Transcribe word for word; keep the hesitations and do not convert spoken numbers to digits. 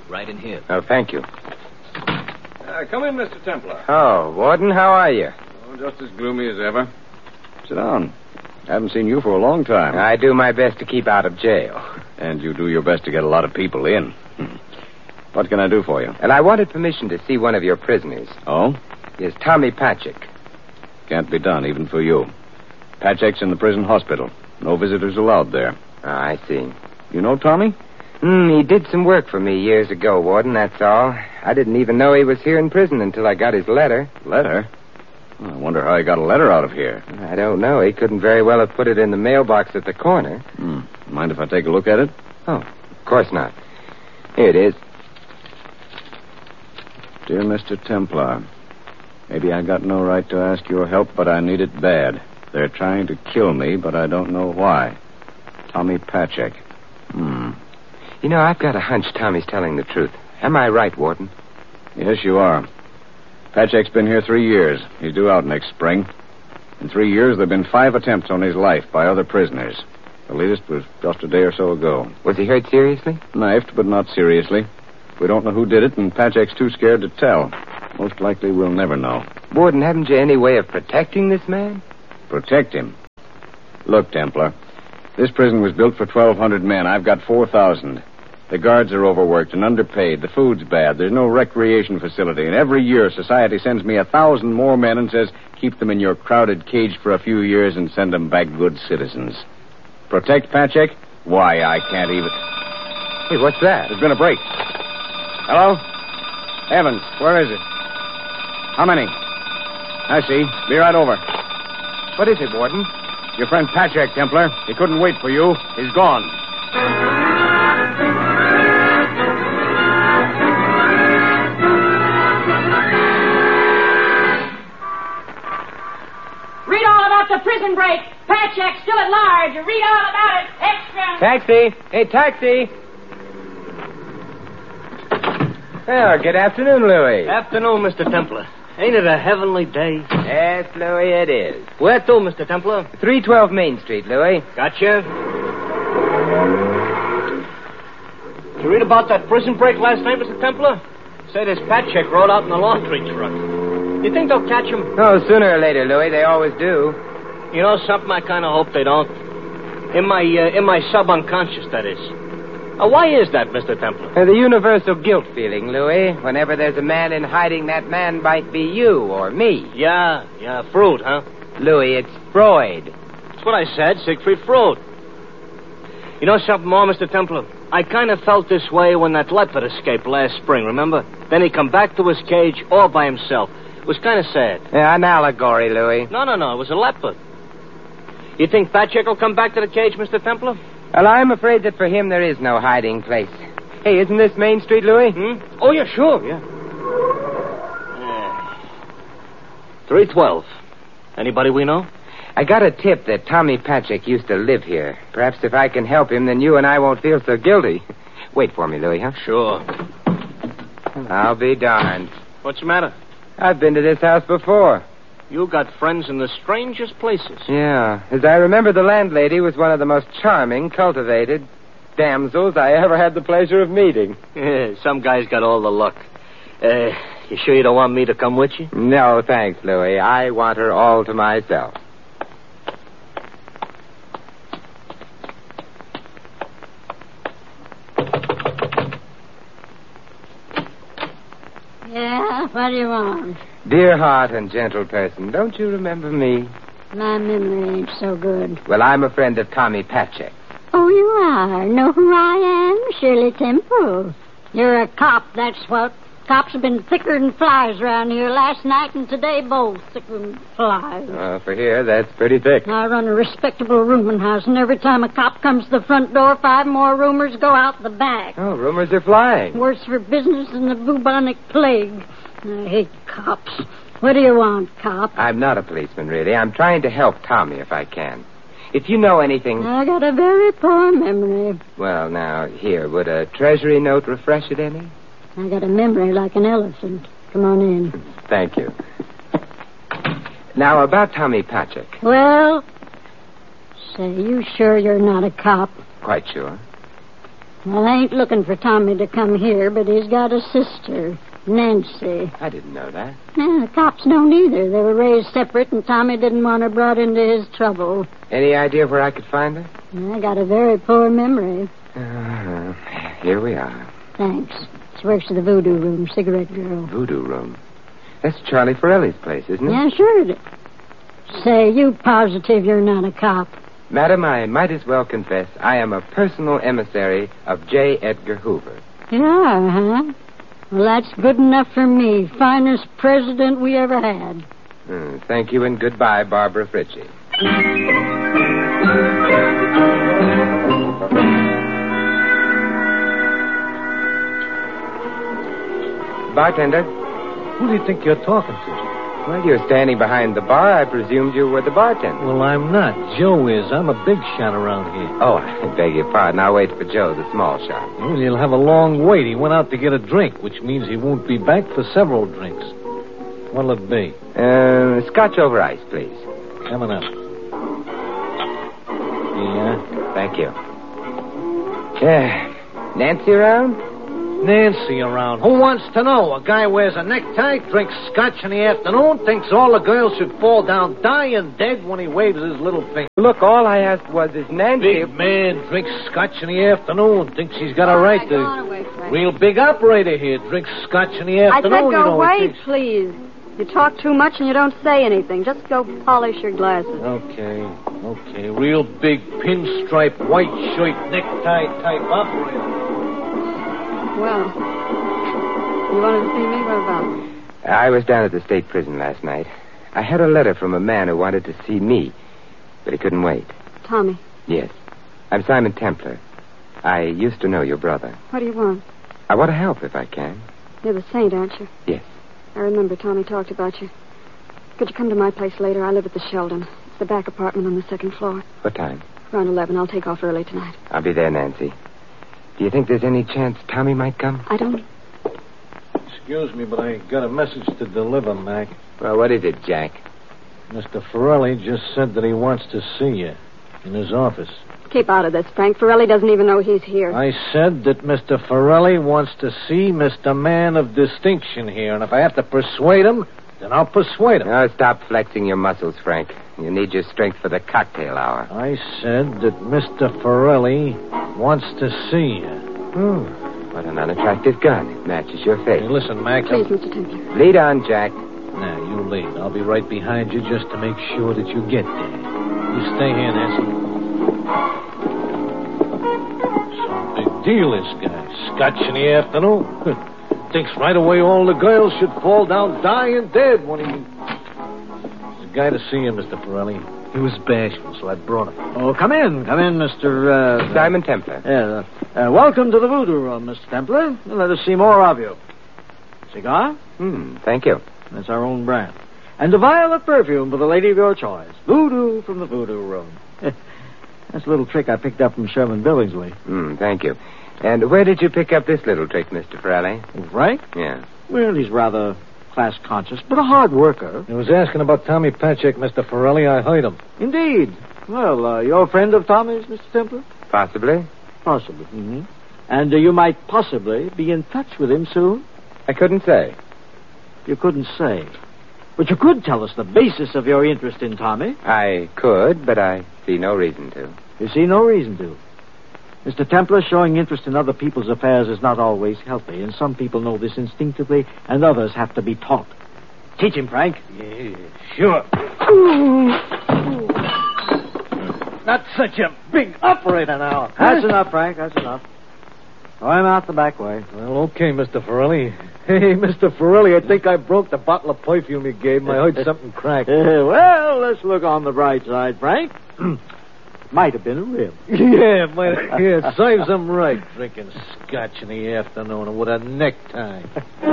Right in here. Oh, thank you. Uh, come in, Mister Templar. Oh, Warden, how are you? Oh, just as gloomy as ever. Sit down. Haven't seen you for a long time. I do my best to keep out of jail. And you do your best to get a lot of people in. What can I do for you? And I wanted permission to see one of your prisoners. Oh? Is Tommy Patchek. Can't be done, even for you. Patchek's in the prison hospital. No visitors allowed there. Oh, I see. You know Tommy? Hmm, he did some work for me years ago, Warden, that's all. I didn't even know he was here in prison until I got his letter. Letter? Well, I wonder how he got a letter out of here. I don't know. He couldn't very well have put it in the mailbox at the corner. Hmm. Mind if I take a look at it? Oh, of course not. Here it is. Dear Mister Templar, maybe I got no right to ask your help, but I need it bad. They're trying to kill me, but I don't know why. Tommy Patchek. Hmm. You know, I've got a hunch Tommy's telling the truth. Am I right, Warden? Yes, you are. Patchek's been here three years. He's due out next spring. In three years, there have been five attempts on his life by other prisoners. The latest was just a day or so ago. Was he hurt seriously? Knifed, but not seriously. We don't know who did it, and Patchek's too scared to tell. Most likely we'll never know. Warden, haven't you any way of protecting this man? Protect him? Look, Templar, this prison was built for twelve hundred men. I've got four thousand. The guards are overworked and underpaid. The food's bad. There's no recreation facility. And every year, society sends me a thousand more men and says, keep them in your crowded cage for a few years and send them back good citizens. Protect Patchek? Why, I can't even... Hey, what's that? There's been a break. Hello? Evans, where is it? How many? I see. Be right over. What is it, Warden? Your friend Patchek, Templar. He couldn't wait for you. He's gone. Read all about the prison break. Patchek still at large. Read all about it. Extra. Taxi! Hey, taxi! Oh, good afternoon, Louis. Afternoon, Mister Templar. Ain't it a heavenly day? Yes, Louis, it is. Where to, Mister Templar? three twelve Main Street, Louis. Gotcha. Did you read about that prison break last night, Mister Templar? Say this Patchek rode out in a laundry truck. You think they'll catch him? Oh, sooner or later, Louis. They always do. You know something? I kind of hope they don't. In my uh, in my sub-unconscious, that is. Uh, why is that, Mister Templar? Uh, the universal guilt feeling, Louis. Whenever there's a man in hiding, that man might be you or me. Yeah, yeah, Freud, huh? Louis, it's Freud. That's what I said, Siegfried Freud. You know something more, Mister Templar? I kind of felt this way when that leopard escaped last spring, remember? Then he come back to his cage all by himself. It was kind of sad. Yeah, an allegory, Louis. No, no, no, it was a leopard. You think Patchek will come back to the cage, Mister Templar? Well, I'm afraid that for him there is no hiding place. Hey, isn't this Main Street, Louis? Hmm? Oh, yeah, sure, yeah. Uh, three twelve. Anybody we know? I got a tip that Tommy Patchek used to live here. Perhaps if I can help him, then you and I won't feel so guilty. Wait for me, Louis, huh? Sure. I'll be darned. What's the matter? I've been to this house before. You got friends in the strangest places. Yeah. As I remember, the landlady was one of the most charming, cultivated damsels I ever had the pleasure of meeting. Some guys got all the luck. Uh, you sure you don't want me to come with you? No, thanks, Louis. I want her all to myself. Yeah, what do you want? Dear heart and gentle person, don't you remember me? My memory ain't so good. Well, I'm a friend of Tommy Patchek. Oh, you are? Know who I am? Shirley Temple. You're a cop, that's what. Cops have been thicker than flies around here last night and today both thicker than flies. Uh, for here, that's pretty thick. I run a respectable rooming house, and every time a cop comes to the front door, five more roomers go out the back. Oh, rumors are flying. Worse for business than the bubonic plague. I hate cops. What do you want, cop? I'm not a policeman, really. I'm trying to help Tommy if I can. If you know anything... I got a very poor memory. Well, now, here, would a treasury note refresh it any? I got a memory like an elephant. Come on in. Thank you. Now, about Tommy Patchek. Well, say, you sure you're not a cop? Quite sure. Well, I ain't looking for Tommy to come here, but he's got a sister, Nancy. I didn't know that. Yeah, the cops don't either. They were raised separate, and Tommy didn't want her brought into his trouble. Any idea where I could find her? I got a very poor memory. Uh, here we are. Thanks. She works at the Voodoo Room, cigarette girl. Voodoo Room. That's Charlie Forelli's place, isn't it? Yeah, sure it is. Say, you positive you're not a cop? Madam, I might as well confess I am a personal emissary of J. Edgar Hoover. You are, huh? Well, that's good enough for me. Finest president we ever had. Mm, thank you and goodbye, Barbara Fritchie. Bartender. Who do you think you're talking to? Well, you're standing behind the bar. I presumed you were the bartender. Well, I'm not. Joe is. I'm a big shot around here. Oh, I beg your pardon. I'll wait for Joe, the small shot. Well, he'll have a long wait. He went out to get a drink, which means he won't be back for several drinks. What'll it be? Uh, scotch over ice, please. Coming up. Yeah? Thank you. Yeah. Nancy around? Nancy around. Who wants to know? A guy wears a necktie, drinks scotch in the afternoon, thinks all the girls should fall down dying dead when he waves his little finger. Look, all I asked was, is Nancy... Big man drinks scotch in the afternoon, thinks he's got a right to... Go on away, Frank. Real big operator here, drinks scotch in the I afternoon. said you go know, he away, thinks- please. You talk too much and you don't say anything. Just go polish your glasses. Okay, okay. Real big pinstripe, white shirt, necktie type operator. Well, you wanted to see me? What about? I was down at the state prison last night. I had a letter from a man who wanted to see me, but he couldn't wait. Tommy, Yes. I'm Simon Templar. I used to know your brother. what do you want? I want to help if I can. You're the saint, aren't you? Yes. I remember Tommy talked about you. Could you come to my place later? I live at the Sheldon. It's the back apartment on the second floor. What time? Around eleven. I'll take off early tonight. I'll be there, Nancy. Do you think there's any chance Tommy might come? I don't... Excuse me, but I got a message to deliver, Mac. Well, what is it, Jack? Mister Forelli just said that he wants to see you in his office. Keep out of this, Frank. Forelli doesn't even know he's here. I said that Mister Forelli wants to see Mister Man of Distinction here, and if I have to persuade him, then I'll persuade him. Oh, stop flexing your muscles, Frank. You need your strength for the cocktail hour. I said that Mister Forelli wants to see you. Hmm. What an unattractive gun. It matches your face. Hey, listen, Mac. Please, I'm... Mister Templar. Lead on, Jack. Now, you lead. I'll be right behind you just to make sure that you get there. You stay here, Nancy. Some big deal, this guy. Scotch in the afternoon. Thinks right away all the girls should fall down dying dead when he... There's a guy to see you, Mister Forelli. He was bashful, so I brought him. Oh, come in. Come in, Mister Uh... Simon Templar. Yeah, uh, uh, welcome to the Voodoo Room, Mister Templar. Let us see more of you. Cigar? Hmm, thank you. That's our own brand. And a vial of perfume for the lady of your choice. Voodoo from the Voodoo Room. That's a little trick I picked up from Sherman Billingsley. Hmm, thank you. And where did you pick up this little trick, Mister Forelli? Frank? Yeah. Well, he's rather class-conscious, but a hard worker. He was asking about Tommy Patchek, Mister Forelli. I heard him. Indeed. Well, uh, you're a friend of Tommy's, Mister Templar? Possibly. Possibly. Mm-hmm. And uh, you might possibly be in touch with him soon? I couldn't say. You couldn't say. But you could tell us the basis of your interest in Tommy. I could, but I see no reason to. You see no reason to. Mister Templar, showing interest in other people's affairs is not always healthy, and some people know this instinctively, and others have to be taught. Teach him, Frank. Yeah, sure. Not such a big operator now. That's enough, Frank. That's enough. Throw him out the back way. Well, okay, Mister Forelli. Hey, Mister Forelli, I think I broke the bottle of perfume you gave him. I heard something crack. Uh, well, let's look on the bright side, Frank. Might have been a rib. Yeah, might have, yeah, serves him right. Drinking scotch in the afternoon and with a necktie.